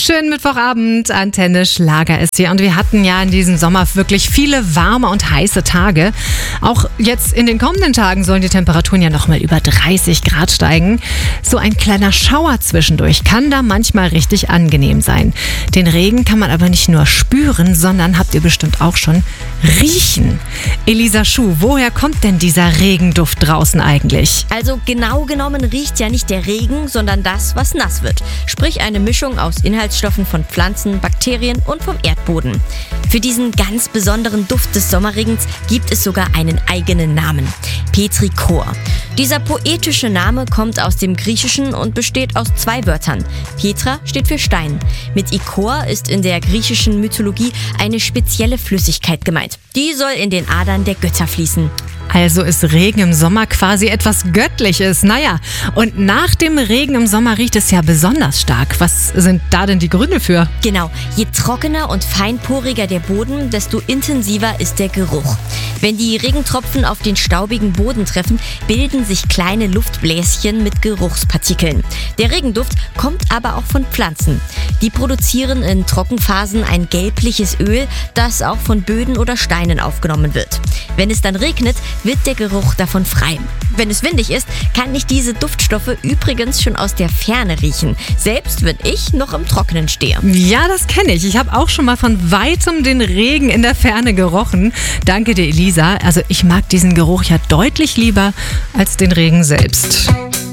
Schönen Mittwochabend, Antenne Schlager ist hier und wir hatten ja in diesem Sommer wirklich viele warme und heiße Tage. Auch jetzt in den kommenden Tagen sollen die Temperaturen ja nochmal über 30 Grad steigen. So ein kleiner Schauer zwischendurch kann da manchmal richtig angenehm sein. Den Regen kann man aber nicht nur spüren, sondern habt ihr bestimmt auch schon riechen. Elisa Schuh, woher kommt denn dieser Regenduft draußen eigentlich? Also genau genommen riecht ja nicht der Regen, sondern das, was nass wird. Sprich eine Mischung aus Inhaltsstoffen von Pflanzen, Bakterien und vom Erdboden. Für diesen ganz besonderen Duft des Sommerregens gibt es sogar einen eigenen Namen: Petrichor. Dieser poetische Name kommt aus dem Griechischen und besteht aus 2 Wörtern. Petra steht für Stein. Mit Ichor ist in der griechischen Mythologie eine spezielle Flüssigkeit gemeint. Die soll in den Adern der Götter fließen. Also ist Regen im Sommer quasi etwas Göttliches. Naja, und nach dem Regen im Sommer riecht es ja besonders stark. Was sind da denn die Gründe für? Genau, je trockener und feinporiger der Boden, desto intensiver ist der Geruch. Wenn die Regentropfen auf den staubigen Boden treffen, bilden sich kleine Luftbläschen mit Geruchspartikeln. Der Regenduft kommt aber auch von Pflanzen. Die produzieren in Trockenphasen ein gelbliches Öl, das auch von Böden oder Steinen aufgenommen wird. Wenn es dann regnet, wird der Geruch davon frei. Wenn es windig ist, kann ich diese Duftstoffe übrigens schon aus der Ferne riechen, selbst wenn ich noch im Trockenen stehe. Ja, das kenne ich. Ich habe auch schon mal von weitem den Regen in der Ferne gerochen. Danke dir, Elisa. Also ich mag diesen Geruch ja deutlich lieber als den Regen selbst.